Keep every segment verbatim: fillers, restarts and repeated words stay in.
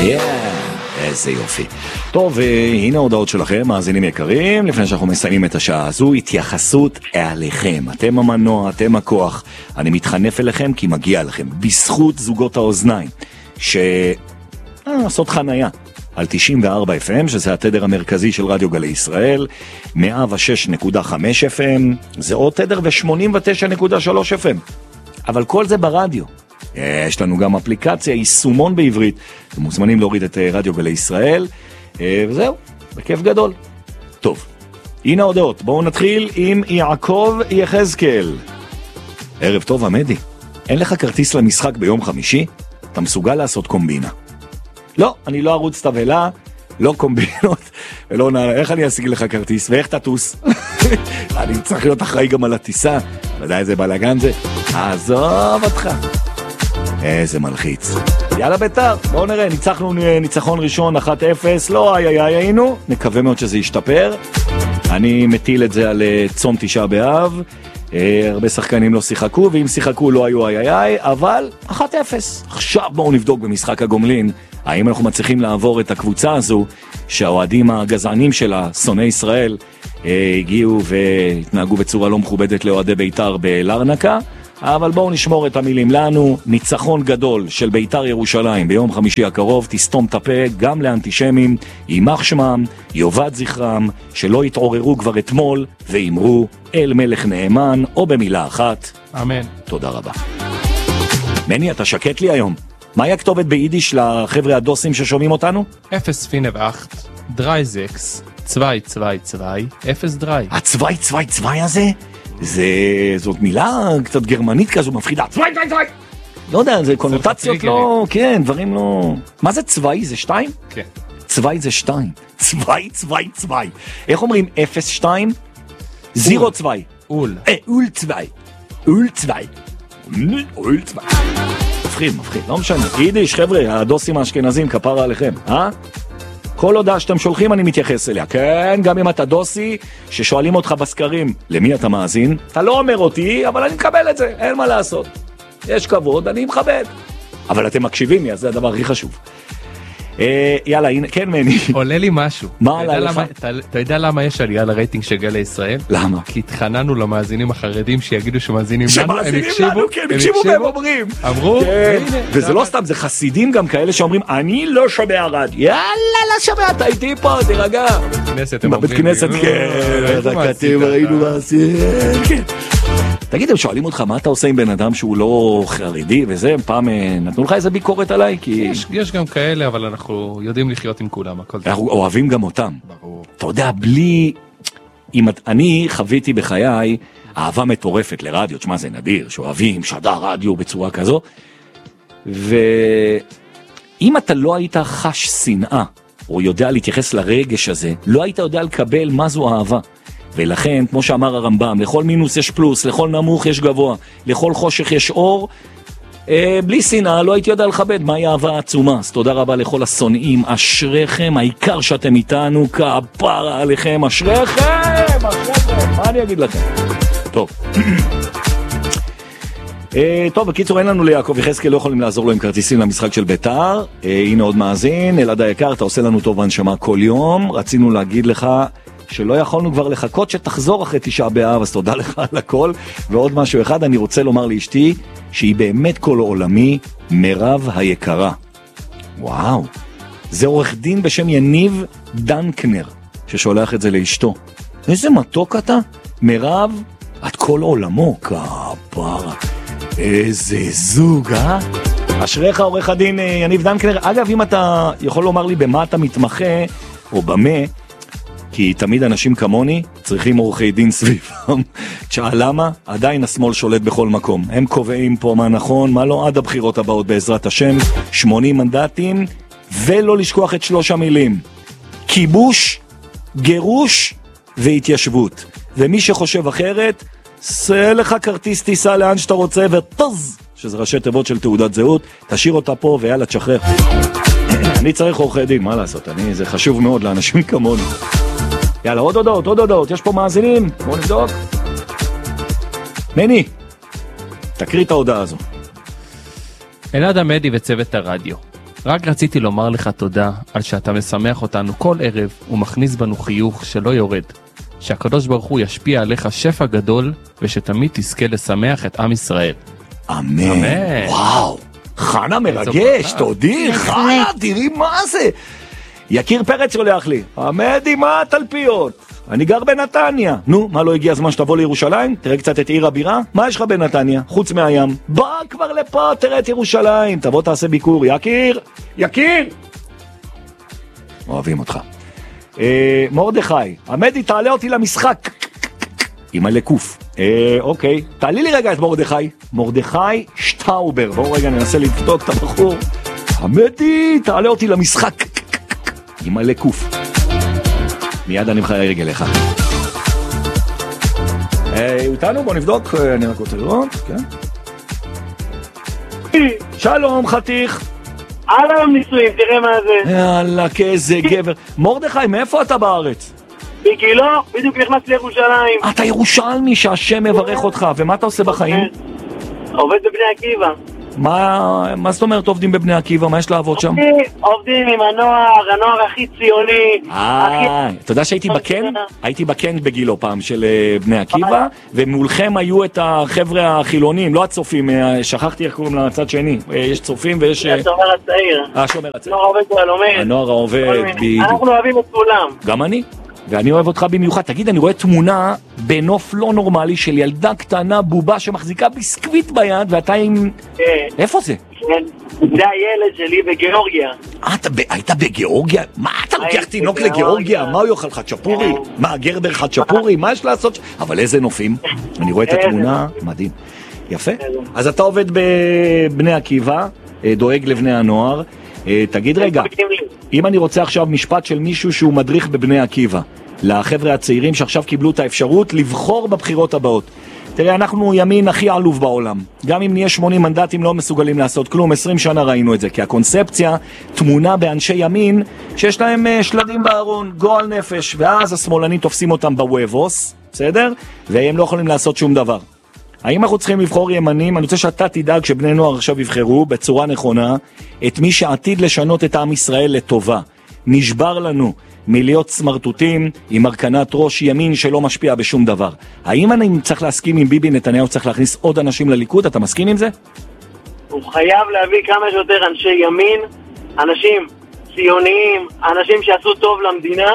איזה יופי. טוב, הנה ההודעות שלכם, מאזינים יקרים. לפני שאנחנו מסיימים את השעה הזו, התייחסות אליכם. אתם המנוע, אתם הכוח. אני מתחנף אליכם כי מגיע לכם. בזכות זוגות האוזניים, ש... אה, לעשות חנייה. על תשעים וארבע אף אם, שזה התדר המרכזי של רדיו גלי ישראל, מאה ושש נקודה חמש אף אם, זה עוד תדר ו-שמונים ותשע נקודה שלוש אף אם. אבל כל זה ברדיו. יש לנו גם אפליקציה, יישומון בעברית, אתם מוזמנים להוריד את רדיו גלי ישראל, וזהו, בכיף גדול. טוב, הנה ההודעות, בואו נתחיל עם יעקב יחזקאל. ערב טוב עמדי, אין לך כרטיס למשחק ביום חמישי? אתה מסוגל לעשות קומבינה. לא, אני לא ערוץ תבלה, לא קומבינות, ולא נעלה, איך אני אשיג לך כרטיס, ואיך תטוס? אני צריך להיות אחראי גם על הטיסה, ודאי איזה בלגן זה, עזוב אותך. איזה מלחיץ. יאללה ביתר, בואו נראה, ניצחנו ניצחון ראשון אחת אפס, לא איי איי איי היינו, נקווה מאוד שזה ישתפר. אני מטיל את זה על צום תשעה באב, הרבה שחקנים לא שיחקו, ואם שיחקו לא היו איי איי איי, אבל אחת אפס. עכשיו בואו נבדוק במשחק הגומלין, האם אנחנו מצליחים לעבור את הקבוצה הזו, שהאוהדים הגזענים שלה, שונאי ישראל, הגיעו והתנהגו בצורה לא מכובדת לאוהדי ביתר בלרנקה, אבל בואו נשמור את המילים לנו. ניצחון גדול של ביתר ירושלים ביום חמישי הקרוב, תסתום את הפה גם לאנטישמים, יימח שמם, יובד זכרם, שלא יתעוררו כבר אתמול ואמרו אל מלך נאמן, או במילה אחת אמן. תודה רבה. מני, אתה שקט לי היום. מהי הכתובת ביידיש לחבר'ה הדוסים ששומעים אותנו? אפס פינה ואחת, דרי זקס, צווי צווי צווי, אפס דרי. הצווי צווי צווי הזה? זה, זאת מילה קצת גרמנית כזו מפחידה. צווי צווי צווי! לא יודע, זה קונוטציות לא, כן, דברים לא... מה זה צווי? זה שתיים? כן. צווי זה שתיים. צווי צווי צווי. איך אומרים אפס שתיים? זירו צווי. אול. אה, אול צווי. אול צווי. אול צווי. מפחיד, מפחיד, לא משנה. יידיש, חבר'ה, הדוסים האשכנזים, כפרה עליכם, אה? כל הודעה שאתם שולחים אני מתייחס אליה. כן, גם אם אתה דוסי, ששואלים אותך בסקרים, למי אתה מאזין? אתה לא אומר אותי, אבל אני מקבל את זה, אין מה לעשות. יש כבוד, אני מכבד. אבל אתם מקשיבים לי, אז זה הדבר הכי חשוב. אה, יאללה, הנה, כן מני. עולה לי משהו. מה עלה לך? אתה, אתה יודע למה יש עלייה לרייטינג של גלי ישראל? למה? כי התחננו למאזינים החרדים שיגידו שמאזינים לנו, הם שמאזינים הקשיבו, לנו, כן, הם הקשיבו והם אומרים. אמרו, כן. והנה, וזה לא סתם, זה חסידים גם כאלה שאומרים, אני לא שומע רדיו. יאללה, לא שומע, אתה איתי פה, תירגע. בבית כנסת הם בבית כנסת, כן. דקתים, ראינו מעשים, כן. תגיד, הם שואלים אותך, מה אתה עושה עם בן אדם שהוא לא חרדי וזה? פעם נתנו לך איזה ביקורת עליי? כי... יש, יש גם כאלה, אבל אנחנו יודעים לחיות עם כולם, הכל טוב. אנחנו אוהבים גם אותם. ברור. אתה יודע, בלי... אם... אני חוויתי בחיי אהבה מטורפת לרדיו, תשמע, זה נדיר, שאוהבים שדר רדיו בצורה כזו, ואם אתה לא היית חש שנאה, או יודע להתייחס לרגש הזה, לא היית יודע לקבל מה זו אהבה. ולכן, כמו שאמר הרמב"ם, לכל מינוס יש פלוס, לכל נמוך יש גבוה, לכל חושך יש אור. אה, בלי שנאה לא הייתי יודע לכבד מהי אהבה עצומה. אז תודה רבה לכל השונאים, אשריכם, העיקר שאתם איתנו, כפרה עליכם, אשריכם, אשריכם, מה אני אגיד לכם? טוב. אה, טוב, בקיצור, אין לנו ליעקב יחזקאל, לא יכולים לעזור לו עם כרטיסים למשחק של ביתר. אה, הנה עוד מאזין, אלעד היקר, אתה עושה לנו טוב והנשמה כל יום. רצינו להגיד לך שלא יכולנו כבר לחכות שתחזור אחרי תשעה באב, אז תודה לך על הכל. ועוד משהו אחד, אני רוצה לומר לאשתי שהיא באמת כל עולמי, מירב היקרה. וואו, זה עורך דין בשם יניב דנקנר ששולח את זה לאשתו. איזה מתוק אתה, מירב, את כל עולמו, כפרה. איזה זוג, אה? אשריך עורך הדין יניב דנקנר. אגב, אם אתה יכול לומר לי במה אתה מתמחה או במה, כי תמיד אנשים כמוני צריכים עורכי דין סביבם. תשאל למה? עדיין השמאל שולט בכל מקום. הם קובעים פה מה נכון, מה לא, עד הבחירות הבאות בעזרת השם. שמונים מנדטים, ולא לשכוח את שלוש המילים. כיבוש, גירוש והתיישבות. ומי שחושב אחרת, סע לך כרטיס טיסה לאן שאתה רוצה וטוז, שזה ראשי תיבות של תעודת זהות, תשאיר אותה פה ויאללה תשחרר. אני צריך עורכי דין, מה לעשות? אני, זה חשוב מאוד לאנשים כמוני. יאללה, עוד הודעות, עוד הודעות, יש פה מאזינים, בואו נבדוק. מני, תקריא את ההודעה הזו. אלעד עמדי וצוות הרדיו, רק רציתי לומר לך תודה על שאתה משמח אותנו כל ערב ומכניס בנו חיוך שלא יורד. שהקדוש ברוך הוא ישפיע עליך שפע גדול, ושתמיד תזכה לשמח את עם ישראל. אמן. אמן. וואו, חנה מרגש, תודי, חנה, תראי מה זה. יקיר פרץ שולח לי, עמדי, מה התלפיות? אני גר בנתניה. נו, מה, לא הגיע הזמן שתבוא לירושלים? תראה קצת את עיר הבירה. מה יש לך בנתניה? חוץ מהים. בא כבר לפה, תראה את ירושלים. תבוא תעשה ביקור. יקיר! יקיר! אוהבים אותך. אה, מורדכי, עמדי, תעלה אותי למשחק. עם הלקוף. אה, אוקיי. תעלי לי רגע את מורדכי. מורדכי שטאובר. בואו רגע ננסה לבדוק את הבחור. עמדי, תעלה אותי למשחק. עם הלקוף. מיד אני מחיה רגל לך. הוא איתנו? בוא נבדוק, אני רק רוצה לראות, כן? שלום חתיך. הלום ניסויים, תראה מה זה. יאללה, כאיזה גבר. מורדכי, מאיפה אתה בארץ? בגילו, בדיוק נכנס לירושלים. אתה ירושלמי, שהשם מברך אותך, ומה אתה עושה בחיים? עובד בבני עקיבא. מה, מה זאת אומרת עובדים בבני עקיבא? מה יש לעבוד שם? עובדים עם הנוער, הנוער הכי ציוני. אה, אתה יודע שהייתי בקנג? הייתי בקנג בגילו פעם של בני עקיבא, ומולכם היו את החבר'ה החילונים, לא הצופים, שכחתי איך קוראים לצד שני. יש צופים ויש... השומר הצעיר. השומר הצעיר. הנוער העובד והלומד. הנוער העובד, בדיוק. אנחנו אוהבים את כולם. גם אני. ואני אוהב אותך במיוחד. תגיד, אני רואה תמונה בנוף לא נורמלי של ילדה קטנה בובה שמחזיקה ביסקוויט ביד, ואתה עם... כן. איפה זה? כן. זה הילד שלי בגיאורגיה. אה, אתה היית בגיאורגיה? מה, אתה לוקח תינוק לגיאורגיה? מה הוא יאכל? חצ'פורי? מה, גרבר חצ'פורי? מה יש לעשות? אבל איזה נופים. אני רואה את התמונה, מדהים. יפה. אז אתה עובד בבני עקיבא, דואג לבני הנוער. תגיד רגע, אם אני רוצה עכשיו משפט של מישהו שהוא מדריך בבני עקיבא, לחבר'ה הצעירים שעכשיו קיבלו את האפשרות לבחור בבחירות הבאות. תראה, אנחנו ימין הכי עלוב בעולם. גם אם נהיה שמונים מנדטים לא מסוגלים לעשות כלום, עשרים שנה ראינו את זה, כי הקונספציה תמונה באנשי ימין שיש להם שלדים בארון, גועל נפש, ואז השמאלנים תופסים אותם בוובוס, בסדר? והם לא יכולים לעשות שום דבר. האם אנחנו צריכים לבחור ימנים? אני רוצה שאתה תדאג שבני נוער עכשיו יבחרו בצורה נכונה את מי שעתיד לשנות את עם ישראל לטובה. נשבר לנו מלהיות סמרטוטים עם הרכנת ראש ימין שלא משפיע בשום דבר. האם אני צריך להסכים עם ביבי נתניהו צריך להכניס עוד אנשים לליכוד? אתה מסכים עם זה? הוא חייב להביא כמה שיותר אנשי ימין, אנשים ציוניים, אנשים שעשו טוב למדינה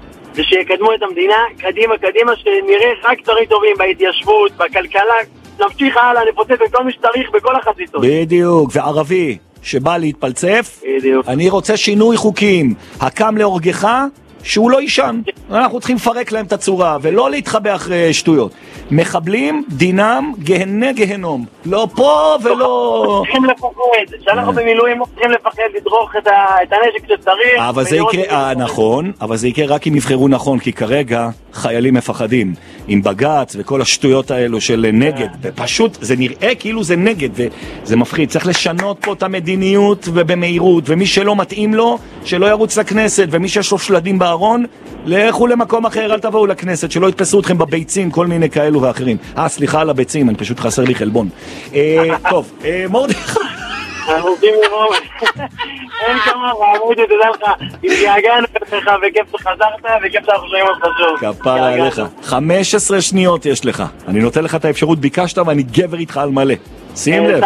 ושיקדמו את המדינה קדימה קדימה, שנראה רק דברים טובים בהתיישבות, בכלכלה, נמשיך הלאה, נפוצץ את כל מי שצריך בכל החזיתות. בדיוק, וערבי שבא להתפלצף, בדיוק. אני רוצה שינוי חוקים, הקם להורגך שהוא לא יישן. אנחנו צריכים לפרק להם את הצורה ולא להתחבא אחרי שטויות. מחבלים דינם גהנה גהנום, לא פה ולא... צריכים לפחד, שאנחנו במילואים לא צריכים לפחד לדרוך את הנשק שצריך. אבל זה יקרה, נכון, אבל זה יקרה רק אם יבחרו נכון, כי כרגע חיילים מפחדים עם בג"ץ וכל השטויות האלו של נגד, ופשוט זה נראה כאילו זה נגד וזה מפחיד. צריך לשנות פה את המדיניות ובמהירות, ומי שלא מתאים לו שלא ירוץ לכנסת, ומי שיש לו שלדים בארון לכו למקום אחר, אל תבואו לכנסת, שלא יתפסו אתכם בביצים, כל מיני כאלו ואחרים. אה, סליחה על הביצים, אני פשוט חסר לי חלבון. טוב, מורדכי. אנחנו עובדים לראות. אין כמה רעמוד, אתה יודע לך, התגעגענו לך, וכיף שחזרת, וכיף שאנחנו שומעים אותך שוב. כפרה עליך. חמש עשרה שניות יש לך. אני נותן לך את האפשרות, ביקשת ואני גבר איתך על מלא. שים לב.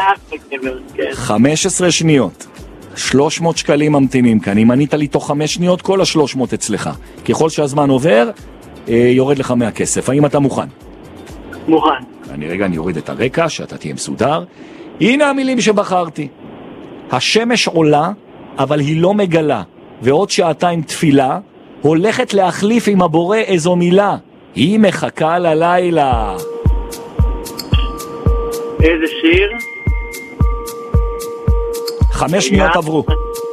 חמש עשרה שניות. שלוש מאות שקלים ממתינים כאן. אם ענית לי תוך חמש שניות, כל ה-שלוש מאות אצלך. ככל שהזמן עובר, יורד לך מהכסף. האם אתה מוכן? מוכן. אני רגע, אני אוריד את הרקע, שאתה תהיה מסודר. הנה המילים שבחרתי. השמש עולה, אבל היא לא מגלה. ועוד שעתיים תפילה, הולכת להחליף עם הבורא איזו מילה. היא מחכה ללילה. איזה שיר? חמש שניות עברו.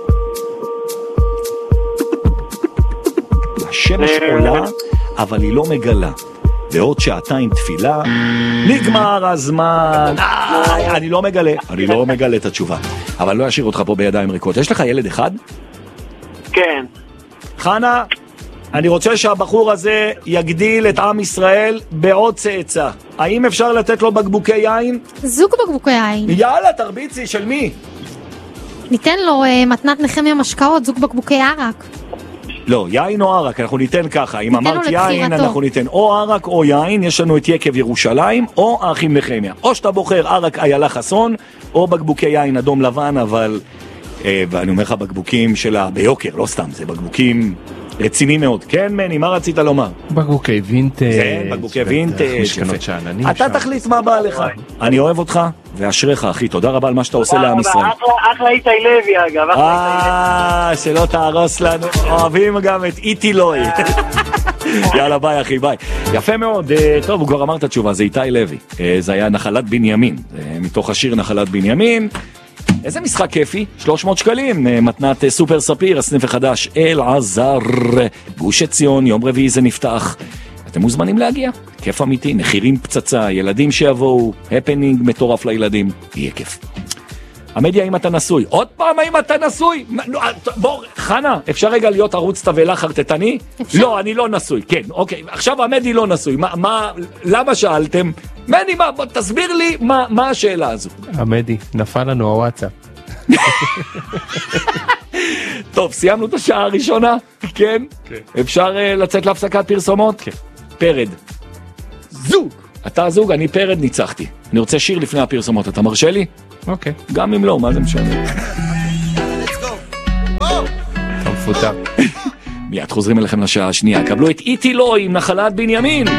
השמש עולה, אבל היא לא מגלה. ועוד שעתיים תפילה, נגמר הזמן. אני לא מגלה, אני לא מגלה את התשובה. אבל לא אשאיר אותך פה בידיים ריקות. יש לך ילד אחד? כן. חנה, אני רוצה שהבחור הזה יגדיל את עם ישראל בעוד צאצא. האם אפשר לתת לו בקבוקי יין? זוג בקבוקי יין. יאללה, תרביצי, של מי? ניתן לו uh, מתנת נחמיה משקאות, זוג בקבוקי ערק. לא, יין או ערק, אנחנו ניתן ככה, אם אמרת יין, לבחירתו. אנחנו ניתן או ערק או יין, יש לנו את יקב ירושלים, או האחים נחמיה. או שאתה בוחר ערק איילה חסון, או בקבוקי יין אדום לבן, אבל, אה, ואני אומר לך, בקבוקים שלה ביוקר, לא סתם, זה בקבוקים רציני מאוד. כן, מני, מה רצית לומר? בקבוקי וינטג'. כן, בקבוקי וינטג'. משכנות שאננים. אתה תחליט מה בא לך. אני אוהב אותך, ואשריך, אחי, תודה רבה על מה שאתה עושה לעם ישראל. אחלה איתי לוי, אגב. אה, שלא תהרוס לנו. אוהבים גם את איתי לוי. יאללה, ביי, אחי, ביי. יפה מאוד. טוב, הוא כבר אמר את התשובה, זה איתי לוי. זה היה נחלת בנימין. מתוך השיר נחלת בנימין. איזה משחק כיפי, שלוש מאות שקלים, מתנת סופר ספיר, הסניף החדש אל עזר, גוש עציון, יום רביעי זה נפתח. אתם מוזמנים להגיע, כיף אמיתי, מחירים פצצה, ילדים שיבואו, הפנינג מטורף לילדים, יהיה כיף. המדיה, אם אתה נשוי, עוד פעם אם אתה נשוי, בוא, חנה, אפשר רגע להיות ערוץ תבלה חרטטני? לא, אני לא נשוי, כן, אוקיי, עכשיו המדי לא נשוי, מה, מה, למה שאלתם? מני, מה, בוא, תסביר לי מה, מה השאלה הזו. המדי, נפל לנו הוואטסאפ. טוב, סיימנו את השעה הראשונה, כן? כן. אפשר uh, לצאת להפסקת פרסומות? כן. פרד. זוג! אתה זוג, אני פרד, ניצחתי. אני רוצה שיר לפני הפרסומות, אתה מרשה לי? אוקיי. גם אם לא, מה זה משנה? אתה מפוטר. מיד חוזרים אליכם לשעה השנייה. קבלו את איתי לוי עם נחלת בנימין.